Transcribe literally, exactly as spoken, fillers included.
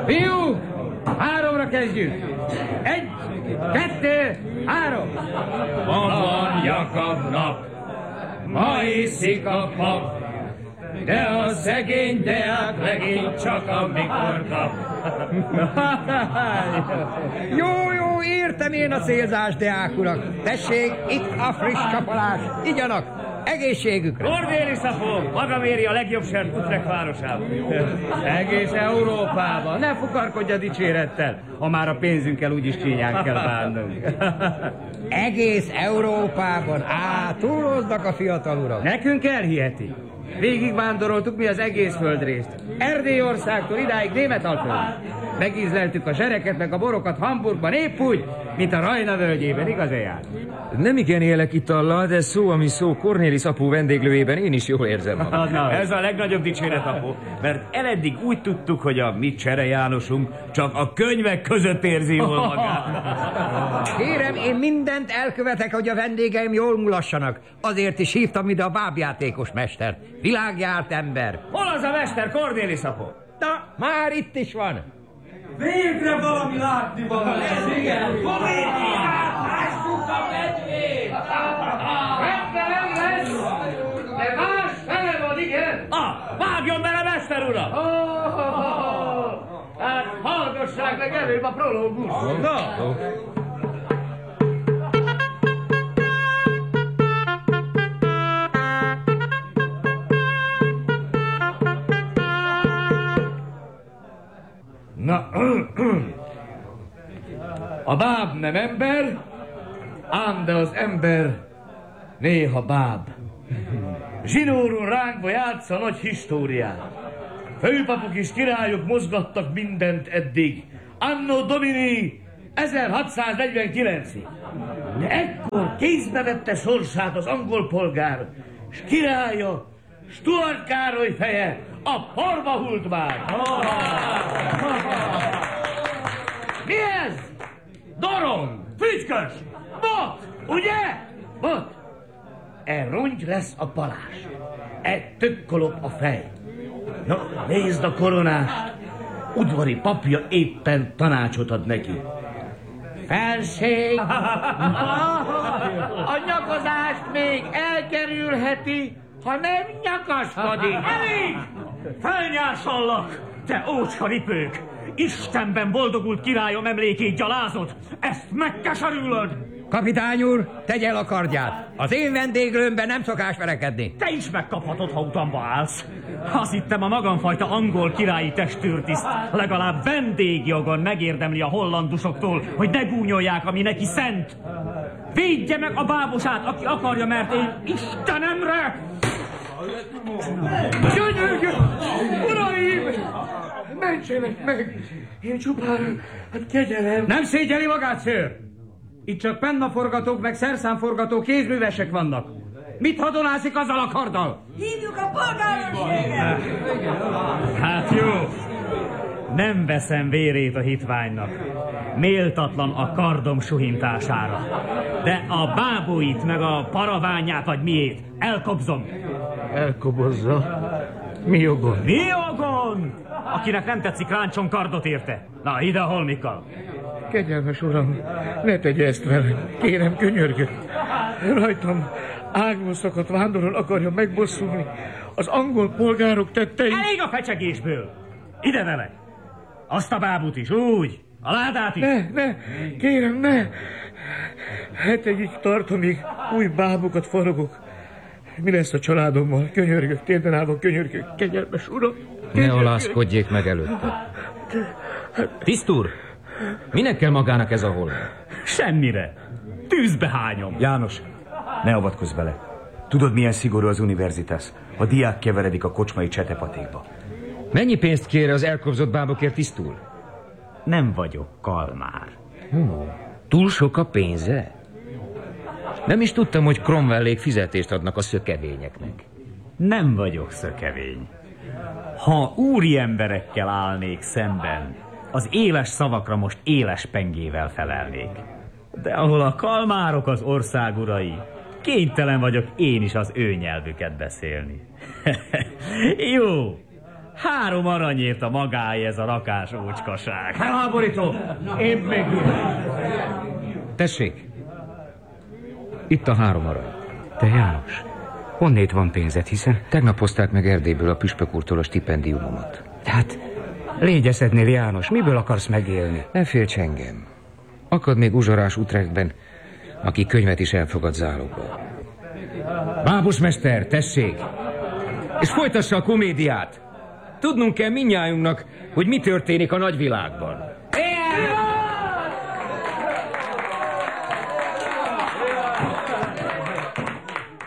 Fiúk, háromra kezdjük. Egy, kettő, három. Ma van Jakab nap, ma iszik a pap, de a szegény deák legény csak amikor kap. Jó, jó, értem én a célzás, deák urak. Tessék, itt a friss csapolás. Igyanak, egészségükre. Cornélis apó, maga méri a legjobb sert Utrecht városában. Egész Európában. Ne fukarkodj a dicsérettel, ha már a pénzünkkel úgyis csínyán kell bánnunk. Egész Európában. Á, túloznak a fiatal urak. Nekünk elhiheti. Végigvándoroltuk mi az egész földrészt. Erdélyországtól idáig Németalföld. Megízleltük a zsereket meg a borokat Hamburgban épp úgy, mint a Rajna völgyében, igaz Eján? Nem igen élek itallal, de szó, ami szó, Cornélis apu vendéglőjében én is jól érzem magam. Ez a legnagyobb dicséret, apu, mert eleddig úgy tudtuk, hogy a mi Csere Jánosunk csak a könyvek között érzi jól magát. Kérem, én mindent elkövetek, hogy a vendégeim jól mulassanak. Azért is hívtam ide a bábjátékos mestert. Világjárt ember. Hol az a mester, Cornélis apu? Na, már itt is van. Végre valami látni van. Ez igen. Lássuk a medvét! Megfelelő lesz, de más fele van, igen. Ah, vágjon bele, mester uram! Oh, oh, oh. Hát hallgassák meg előbb a prológus. Na, Na, a báb nem ember, ám de az ember néha báb. Zsinórul ránkba játsza nagy históriát. Főpapok és királyok mozgattak mindent eddig. Anno Domini ezerhatszáznegyvenkilencig. De ekkor kézbe vette sorsát az angol polgár, s királya, Stuart Károly feje a porba hult már. Mi ez? Dorong, fügykös, bot, ugye? Bot. E rongy lesz a palás, e tökkolop a fej. Na, nézd a koronást, udvari papja éppen tanácsot ad neki. Felség, a nyakozást még elkerülheti, ha nem nyakaskodik. Elég! Felnyársallak, te ócska ripők! Istenben boldogult királyom emlékét gyalázod! Ezt megkeserülöd! Kapitány úr, tegye el a kardját. Az én vendéglőmben nem szokás verekedni. Te is megkaphatod, ha utamba állsz. Azt hittem, a magamfajta angol királyi testőrtiszt legalább vendégjogon megérdemli a hollandusoktól, hogy ne gúnyolják, ami neki szent. Védje meg a bábosát, aki akarja, mert én Istenemre... Gyönyörgök! Uraim! Mentsenek meg! Én csupán, hát kegyelem... Nem szégyeli magát, szőr! Itt csak pennaforgatók meg szerszámforgató kézművesek vannak. Mit hadonászik azzal a karddal? Hívjuk a polgárőrséget! Hát jó. Nem veszem vérét a hitványnak. Méltatlan a kardom suhintására. De a bábúit meg a paraványát vagy miét elkobzom. elkobozza. Mi jogon? Mi jogon? Akinek nem tetszik, ráncson kardot érte. Na, ide a holmikkal. Kegyelmes uram, ne tegye ezt velem. Kérem, könyörgök. Rajtam ágból szakadt vándorról akarja megbosszulni az angol polgárok tettei. Elég a fecsegésből. Ide vele. Azt a bábút is, úgy. A ládát is. Ne, ne, kérem, ne. Hetegig tart, amíg új bábokat faragok. Mi lesz a családommal? Könyörgök, térden állva könyörgök. Kegyelmes uram. Ne alázkodjék meg előtte. Tisztúr, minek kell magának ez a hol? Semmire. Tűzbe hányom. János, ne avatkozz bele. Tudod, milyen szigorú az univerzitás? A diák keveredik a kocsmai csetepatékba. Mennyi pénzt kér az elkobzott bábokért, tisztúr? Nem vagyok kalmár. Hmm. Túl sok a pénze? Nem is tudtam, hogy Cromwellék fizetést adnak a szökevényeknek. Nem vagyok szökevény. Ha úri emberekkel állnék szemben, az éles szavakra most éles pengével felelnék. De ahol a kalmárok az ország urai, kénytelen vagyok én is az ő nyelvüket beszélni. Jó, Három aranyért a magáé ez a rakás ócskaság. Felháborító! Én még... Tessék! Itt a három arany. Te János, honnét van pénzed, hiszen... Tegnap hozták meg Erdélyből a püspök úrtól a stipendiumomat. Tehát légyezhetnél, János, miből akarsz megélni? Ne félts engem. Akad még uzsorás Utrechtben, aki könyvet is elfogad zálogba. Bábusmester, tessék! És folytassa a komédiát! Tudnunk kell mindnyájunknak, hogy mi történik a nagyvilágban.